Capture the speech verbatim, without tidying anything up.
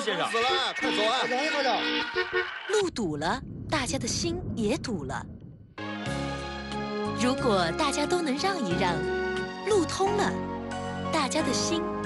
先生。 死了，快走啊！ 快点，快点！ 路堵了，大家的心也堵了。如果大家都能让一让，路通了，大家的心